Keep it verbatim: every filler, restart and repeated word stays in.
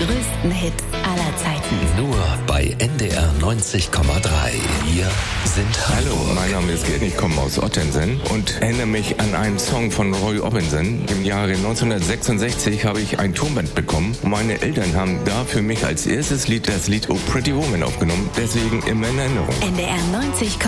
größten Hits aller Zeiten. Nur bei N D R neunzig Komma drei. Wir sind Hamburg. Hallo, mein Name ist Gerd, ich komme aus Ottensen und erinnere mich an einen Song von Roy Orbison. Im Jahre neunzehnhundertsechsundsechzig habe ich ein Tonband bekommen und meine Eltern haben da für mich als erstes Lied das Lied Oh Pretty Woman aufgenommen. Deswegen immer in Erinnerung. N D R neunzig